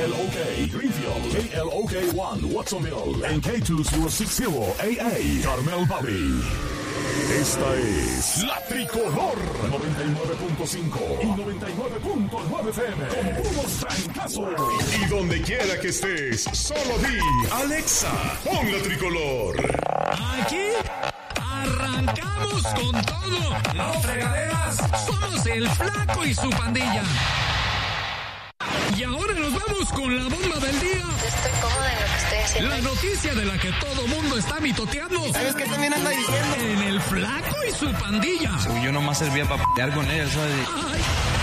KLOK Greenfield, KLOK 1 Watsonville, en K2060 AA Carmel Valley. Esta es la Tricolor 99.5 y 99.9 FM con puros trancazos. Y donde quiera que estés, solo di Alexa, pon la Tricolor. Aquí arrancamos con todo. No fregaderas, somos el Flaco y su pandilla. Y ahora nos vamos con la bomba del día. Estoy cómoda en lo que estoy haciendo. La noticia de la que todo mundo está mitoteando. ¿Sabes qué también anda diciendo? En el Flaco y su pandilla. Yo nomás servía para pelear con ellos, ¿sabes? Ay.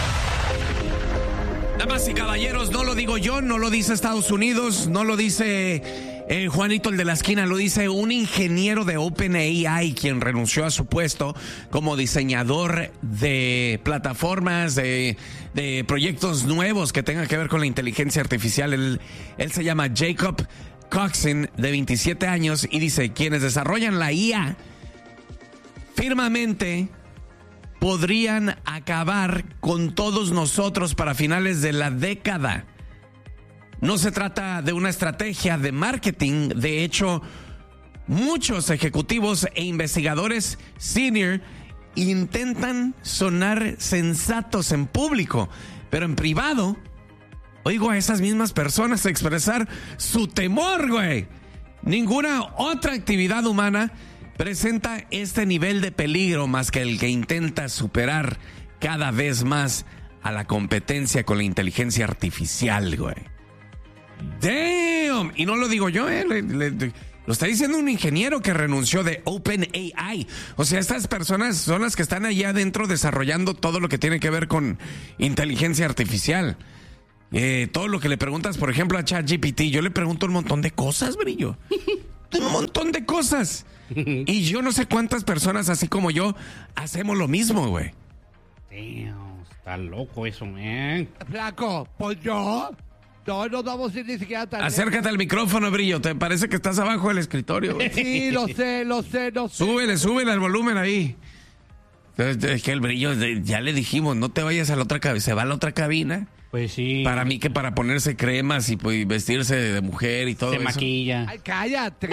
Damas y caballeros, no lo digo yo, no lo dice Estados Unidos, no lo dice Juanito el de la esquina, lo dice un ingeniero de OpenAI quien renunció a su puesto como diseñador de plataformas, de proyectos nuevos que tengan que ver con la inteligencia artificial. Él se llama Jacob Coxon, de 27 años, y dice, quienes desarrollan la IA firmemente podrían acabar con todos nosotros para finales de la década. No se trata de una estrategia de marketing. De hecho, muchos ejecutivos e investigadores senior intentan sonar sensatos en público, pero en privado oigo a esas mismas personas expresar su temor, güey. Ninguna otra actividad humana presenta este nivel de peligro más que el que intenta superar cada vez más a la competencia con la inteligencia artificial, güey. Damn. Y no lo digo yo, lo está diciendo un ingeniero que renunció de OpenAI. O sea, estas personas son las que están allá adentro desarrollando todo lo que tiene que ver con inteligencia artificial. Todo lo que le preguntas, por ejemplo, a ChatGPT, yo le pregunto un montón de cosas, Brillo. Un montón de cosas. Y yo no sé cuántas personas, así como yo, hacemos lo mismo, güey. Damn, está loco eso, man. Flaco, pues yo... No nos vamos a ir ni siquiera tan Acércate al micrófono, Brillo. Te parece que estás abajo del escritorio, güey. Sí, lo sé. Súbele al volumen ahí. Es que el Brillo, ya le dijimos, no te vayas a la otra cabina. Se va a la otra cabina. Pues sí. Para mí que para ponerse cremas y pues, vestirse de mujer y todo se eso. maquilla. Ay, cállate.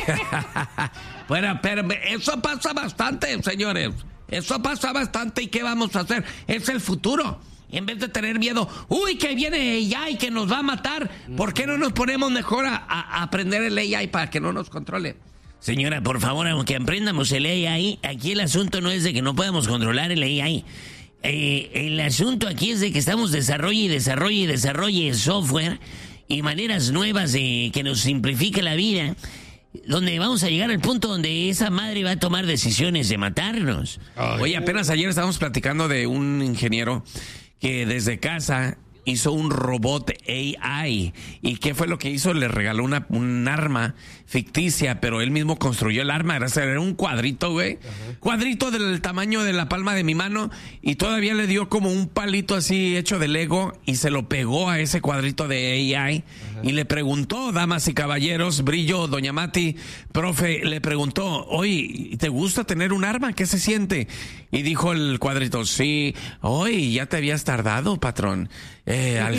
Bueno, pero eso pasa bastante, señores. Eso pasa bastante. ¿Y qué vamos a hacer? Es el futuro. En vez de tener miedo, uy, que viene AI que nos va a matar, ¿por qué no nos ponemos mejor a aprender el AI para que no nos controle? Señora, por favor, aunque aprendamos el AI, aquí el asunto no es de que no podamos controlar el AI. El asunto aquí es de que estamos desarrolle software y maneras nuevas de que nos simplifique la vida, donde vamos a llegar al punto donde esa madre va a tomar decisiones de matarnos. Oye, apenas ayer estábamos platicando de un ingeniero que desde casa hizo un robot AI. ¿Y qué fue lo que hizo? Le regaló un arma ficticia, pero él mismo construyó el arma. Era un cuadrito, güey. Cuadrito del tamaño de la palma de mi mano, y todavía le dio como un palito así hecho de Lego y se lo pegó a ese cuadrito de AI. Y le preguntó, damas y caballeros, Brillo, doña Mati, profe, le preguntó, oye, ¿te gusta tener un arma? ¿Qué se siente? Y dijo el cuadrito, sí. Oye, ya te habías tardado, patrón. Al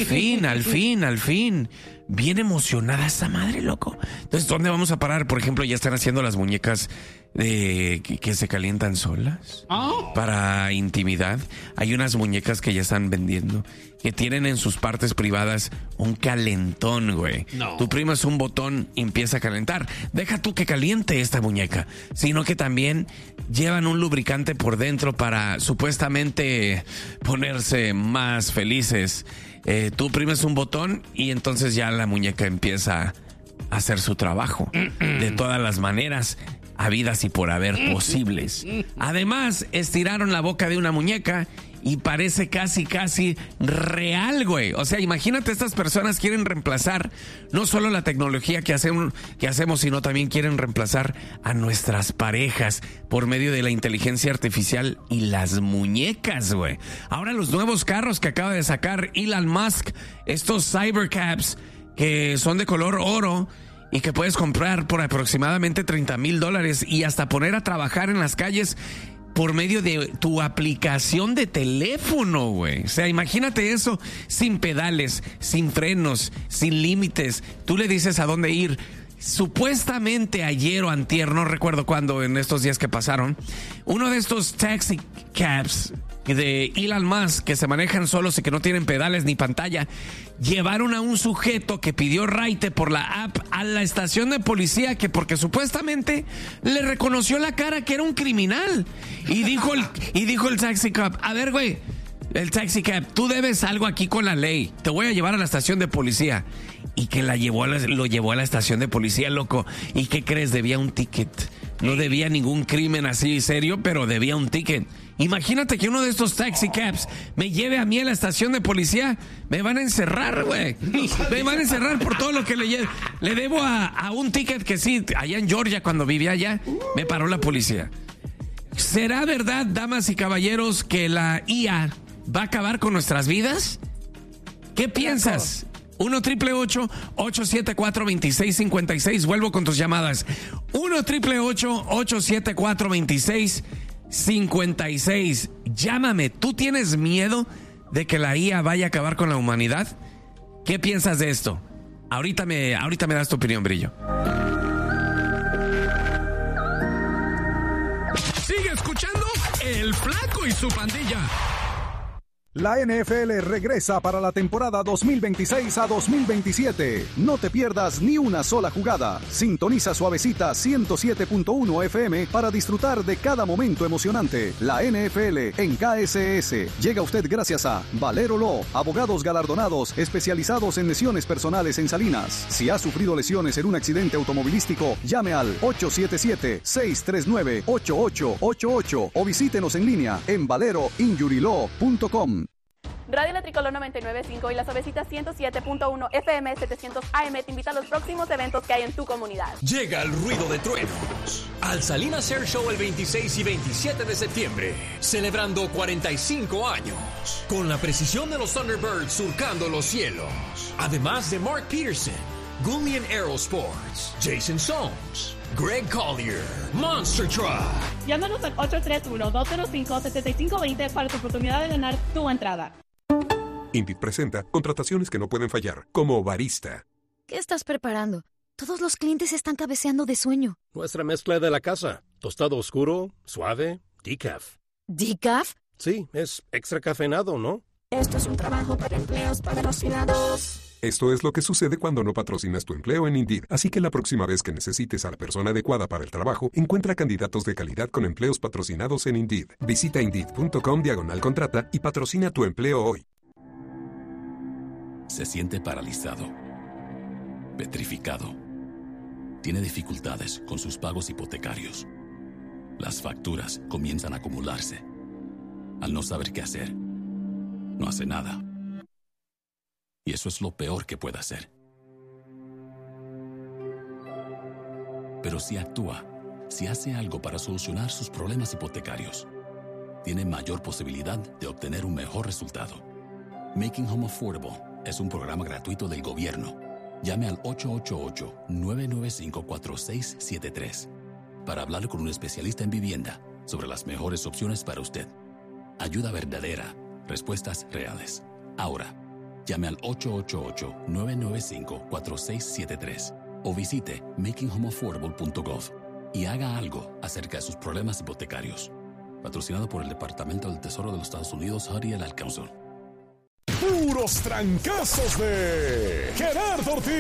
fin. Bien emocionada esa madre, loco. Entonces, ¿dónde vamos a parar? Por ejemplo, ya están haciendo las muñecas que se calientan solas para intimidad. Hay unas muñecas que ya están vendiendo que tienen en sus partes privadas un calentón, güey. No. Tú primas un botón y empieza a calentar. Deja tú que caliente esta muñeca, sino que también llevan un lubricante por dentro para supuestamente ponerse más felices. Tú primes un botón y entonces ya la muñeca empieza a hacer su trabajo de todas las maneras habidas y por haber posibles. Además, estiraron la boca de una muñeca y parece casi real, güey. O sea, imagínate, estas personas quieren reemplazar no solo la tecnología que hacemos, sino también quieren reemplazar a nuestras parejas por medio de la inteligencia artificial y las muñecas, güey. Ahora los nuevos carros que acaba de sacar Elon Musk, estos Cybercabs que son de color oro y que puedes comprar por aproximadamente $30,000 y hasta poner a trabajar en las calles por medio de tu aplicación de teléfono, güey. O sea, imagínate eso, sin pedales, sin frenos, sin límites. Tú le dices a dónde ir. Supuestamente ayer o antier, no recuerdo cuándo, en estos días que pasaron, uno de estos taxi cabs de Elon Musk que se manejan solos y que no tienen pedales ni pantalla, llevaron a un sujeto que pidió raite por la app a la estación de policía, que porque supuestamente le reconoció la cara que era un criminal. Y dijo el taxi cab, a ver, güey, el taxi cab, tú debes algo aquí con la ley, te voy a llevar a la estación de policía. Y que lo llevó a la estación de policía, loco. ¿Y qué crees? Debía un ticket. No debía ningún crimen así serio, pero debía un ticket. Imagínate que uno de estos taxi cabs me lleve a mí a la estación de policía. Me van a encerrar, güey. Me van a encerrar por todo lo que le debo a un ticket que sí, allá en Georgia, cuando vivía allá, me paró la policía. ¿Será verdad, damas y caballeros, que la IA va a acabar con nuestras vidas? ¿Qué piensas? 1-888-874-2656. Vuelvo con tus llamadas. 1-888-874-2656. Llámame. ¿Tú tienes miedo de que la IA vaya a acabar con la humanidad? ¿Qué piensas de esto? Ahorita me das tu opinión, Brillo. Sigue escuchando El Flaco y su pandilla. La NFL regresa para la temporada 2026 a 2027. No te pierdas ni una sola jugada. Sintoniza Suavecita 107.1 FM para disfrutar de cada momento emocionante. La NFL en KSS. Llega a usted gracias a Valero Law, abogados galardonados especializados en lesiones personales en Salinas. Si ha sufrido lesiones en un accidente automovilístico, llame al 877-639-8888 o visítenos en línea en valeroinjurylaw.com. Radio La Tricolor 99.5 y La Suavecita 107.1 FM 700 AM te invita a los próximos eventos que hay en tu comunidad. Llega el ruido de truenos al Salinas Air Show el 26 y 27 de septiembre, celebrando 45 años, con la precisión de los Thunderbirds surcando los cielos. Además de Mark Peterson, Gullian Aerosports, Jason Soames, Greg Collier, Monster Truck. Llámanos al 831-205-7520 para tu oportunidad de ganar tu entrada. Indeed presenta contrataciones que no pueden fallar, como barista. ¿Qué estás preparando? Todos los clientes están cabeceando de sueño. Nuestra mezcla de la casa. Tostado oscuro, suave, decaf. ¿Decaf? Sí, es extra cafeinado, ¿no? Esto es un trabajo para empleos patrocinados. Esto es lo que sucede cuando no patrocinas tu empleo en Indeed. Así que la próxima vez que necesites a la persona adecuada para el trabajo, encuentra candidatos de calidad con empleos patrocinados en Indeed. Visita Indeed.com/contrata y patrocina tu empleo hoy. Se siente paralizado, petrificado. Tiene dificultades con sus pagos hipotecarios. Las facturas comienzan a acumularse. Al no saber qué hacer, no hace nada. Y eso es lo peor que puede hacer. Pero si actúa, si hace algo para solucionar sus problemas hipotecarios, tiene mayor posibilidad de obtener un mejor resultado. Making Home Affordable es un programa gratuito del gobierno. Llame al 888-995-4673 para hablar con un especialista en vivienda sobre las mejores opciones para usted. Ayuda verdadera, respuestas reales. Ahora, llame al 888-995-4673 o visite makinghomeaffordable.gov y haga algo acerca de sus problemas hipotecarios. Patrocinado por el Departamento del Tesoro de los Estados Unidos, Harry el Council. Puros trancazos de Gerardo Ortiz.